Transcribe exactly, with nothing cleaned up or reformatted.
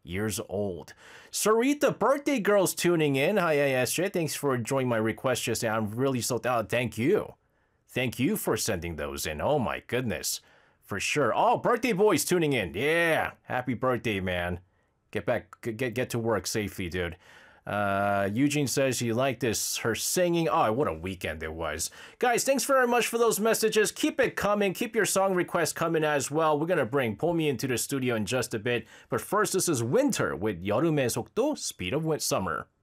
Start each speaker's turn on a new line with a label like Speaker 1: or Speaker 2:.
Speaker 1: years old. Sarita, birthday girl's tuning in. Hi, S J. Thanks for enjoying my request just now. I'm really so out. Thank you. Thank you for sending those in. Oh my goodness. For sure. Oh, birthday boy's tuning in. Yeah. Happy birthday, man. Get back, get get to work safely, dude. Uh, Eugene says you like this, her singing. Oh, what a weekend it was. Guys, thanks very much for those messages. Keep it coming. Keep your song requests coming as well. We're going to bring Pomi into the studio in just a bit. But first, this is Winter with 여름의 속도, Speed of Summer.